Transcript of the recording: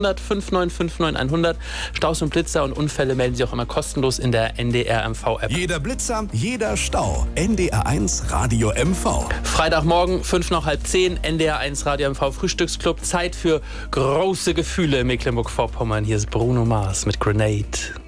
5959 Staus und Blitzer und Unfälle melden Sie auch immer kostenlos in der NDR MV-App. Jeder Blitzer, jeder Stau. NDR1 Radio MV. Freitagmorgen, 5:05, NDR1 Radio MV Frühstücksclub. Zeit für große Gefühle in Mecklenburg-Vorpommern. Hier ist Bruno Mars mit Grenade.